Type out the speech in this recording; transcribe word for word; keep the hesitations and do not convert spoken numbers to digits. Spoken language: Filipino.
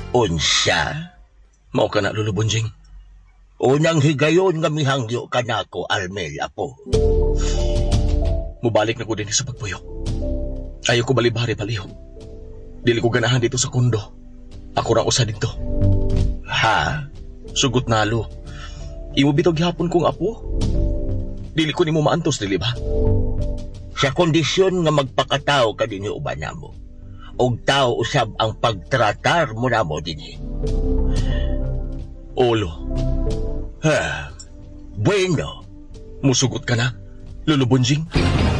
Unsa? Mao ka na, Lolo Bonjing. Unang higayon nga mihangyo ka na ko, Almel, apo. Mubalik na ko din sa pagpuyo. Ayaw ko balibari paliho. Dili ko ganahan dito sa kundo. Ako rang usa dito. Ha? Sugot nalo. Imo bitaw gihapon kong apo. Dili ko nimo maantos, dili ba? Sa kondisyon nga magpakatao ka din uban namo. Og tao usab ang pagtratar mo namo dinhi. Olo. Ha? Bueno. Musugot ka na, Lolo Bonjing?